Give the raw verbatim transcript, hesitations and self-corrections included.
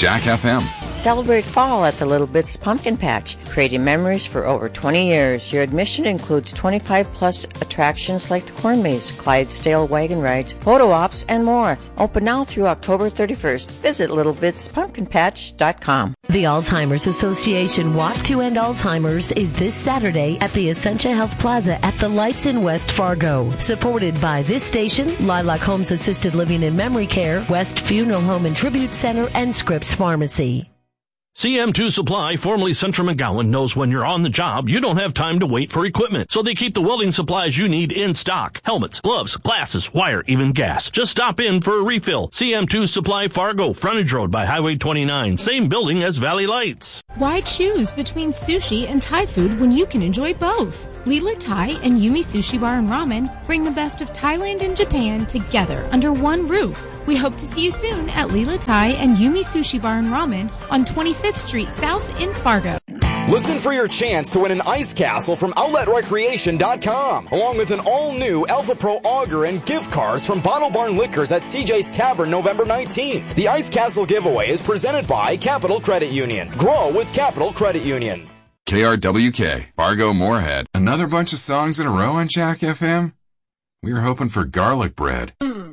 Jack F M. Celebrate fall at the Little Bits Pumpkin Patch, creating memories for over twenty years. Your admission includes twenty-five plus attractions like the Corn Maze, Clydesdale wagon rides, photo ops, and more. Open now through October thirty-first. Visit little bits pumpkin patch dot com. The Alzheimer's Association Walk to End Alzheimer's is this Saturday at the Essentia Health Plaza at the Lights in West Fargo. Supported by this station, Lilac Homes Assisted Living and Memory Care, West Funeral Home and Tribute Center, and Scripps Pharmacy. C M two Supply, formerly Central McGowan, knows when you're on the job, you don't have time to wait for equipment. So they keep the welding supplies you need in stock. Helmets, gloves, glasses, wire, even gas. Just stop in for a refill. C M two Supply Fargo, frontage road by Highway twenty-nine. Same building as Valley Lights. Why choose between sushi and Thai food when you can enjoy both? Lila Thai and Yumi Sushi Bar and Ramen bring the best of Thailand and Japan together under one roof. We hope to see you soon at Lila Thai and Yumi Sushi Bar and Ramen on twenty-fifth Street South in Fargo. Listen for your chance to win an ice castle from outlet recreation dot com, along with an all-new Alpha Pro auger and gift cards from Bottle Barn Liquors at C J's Tavern November nineteenth. The Ice Castle giveaway is presented by Capital Credit Union. Grow with Capital Credit Union. K R W K, Fargo Moorhead. Another bunch of songs in a row on Jack F M? We were hoping for garlic bread. Mm.